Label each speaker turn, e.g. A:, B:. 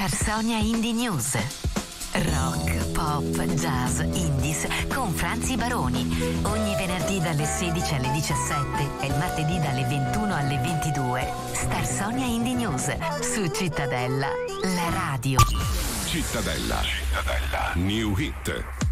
A: Star Sonia Indie News. Rock, pop, jazz, indies con Franzi Baroni. Ogni venerdì dalle 16 alle 17 e il martedì dalle 21 alle 22. Star Sonia Indie News su Cittadella, la radio.
B: Cittadella. New Hit.